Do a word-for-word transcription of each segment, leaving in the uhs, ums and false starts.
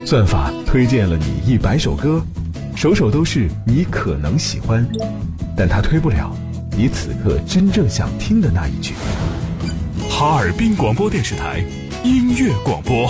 算法推荐了你一百首歌，首首都是你可能喜欢，但它推不了你此刻真正想听的那一句。 哈尔滨广播电视台音乐广播，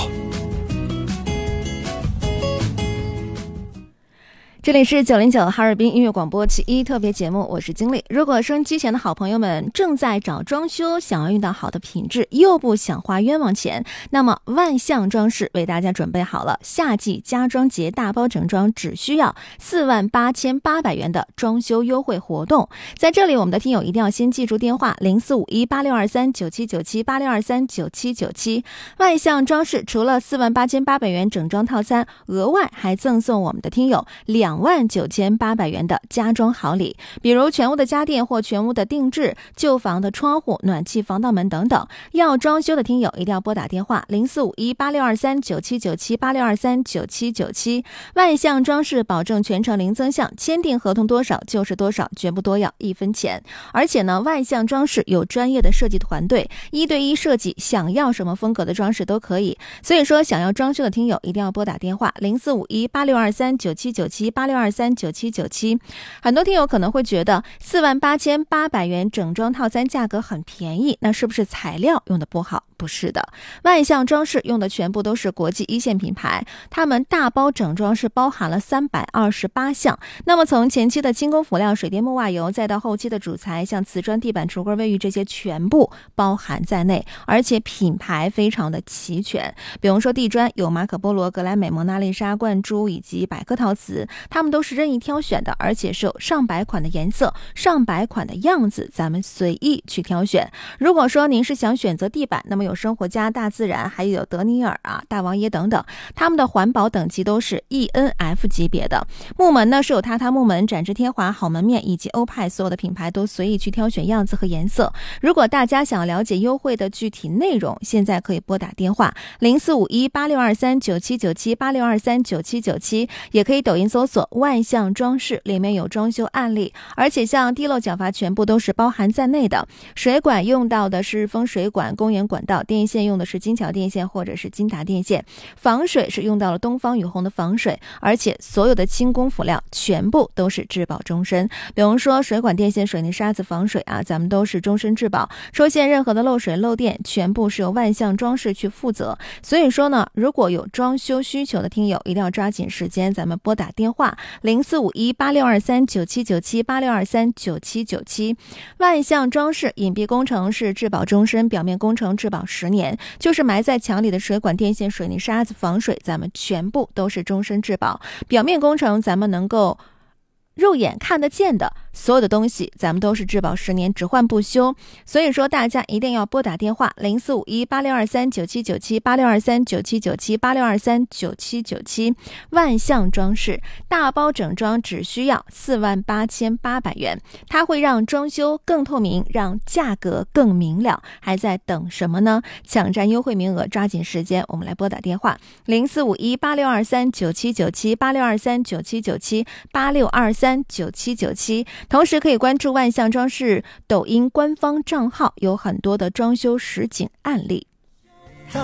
这里是九零九哈尔滨音乐广播其一特别节目，我是经理。如果收音机前的好朋友们正在找装修，想要遇到好的品质，又不想花冤枉钱，那么万象装饰为大家准备好了夏季家装节大包整装，只需要四万八千八百元的装修优惠活动。在这里，我们的听友一定要先记住电话零四五一八六二三九七九七八六二三九七九七。万象装饰除了四万八千八百元整装套餐，额外还赠送我们的听友两万九千八百元的家装好礼，比如全屋的家电或全屋的定制、旧房的窗户、暖气、防盗门等等。要装修的听友一定要拨打电话零四五一八六二三九七九七八六二三九七九七。万象装饰保证全程零增项，签订合同多少就是多少，绝不多要一分钱。而且呢，万象装饰有专业的设计团队，一对一设计，想要什么风格的装饰都可以。所以说，想要装修的听友一定要拨打电话零四五一八六二三九七九七八六二三九七九七。很多听友可能会觉得四万八千八百元整装套餐价格很便宜，那是不是材料用的不好？不是的，万象装饰用的全部都是国际一线品牌，他们大包整装是包含了三百二十八项。那么从前期的轻工辅料、水电木瓦油，再到后期的主材，像瓷砖、地板、橱柜、卫浴，这些全部包含在内，而且品牌非常的齐全。比如说地砖有马可波罗、格莱美、蒙娜丽莎、冠珠以及百科陶瓷，他们都是任意挑选的，而且是有上百款的颜色、上百款的样子，咱们随意去挑选。如果说您是想选择地板，那么有生活家、大自然，还有德尼尔啊、大王爷等等，他们的环保等级都是 E N F 级别的。木门呢是有榻榻木门、展翅天华、好门面以及欧派，所有的品牌都随意去挑选样子和颜色。如果大家想要了解优惠的具体内容，现在可以拨打电话零四五一八六二三九七九七八六二三九七九七，也可以抖音搜索万象装饰，里面有装修案例，而且像滴漏缴阀全部都是包含在内的。水管用到的是风水管、公园管道，电线用的是金桥电线或者是金达电线，防水是用到了东方雨虹的防水，而且所有的轻工辅料全部都是质保终身。比如说水管、电线、水泥、沙子防水啊，咱们都是终身质保，出现任何的漏水漏电全部是由万象装饰去负责。所以说呢，如果有装修需求的听友一定要抓紧时间，咱们拨打电话零四五一八六二三九七九七八六二三九七九七。万象装饰隐蔽工程是质保终身，表面工程质保十年，就是埋在墙里的水管、电线、水泥、沙子防水，咱们全部都是终身质保。表面工程咱们能够肉眼看得见的所有的东西，咱们都是质保十年，只换不修。所以说大家一定要拨打电话零四五一八六二三九七九七八六二三九七九七八六二三九七九七。万象装饰大包整装只需要四万八千八百元，它会让装修更透明，让价格更明了。还在等什么呢？抢占优惠名额，抓紧时间，我们来拨打电话零四五一八六二三九七九七八六二三九七九七八六二三九七九七。同时可以关注万象装饰抖音官方账号，有很多的装修实景案例。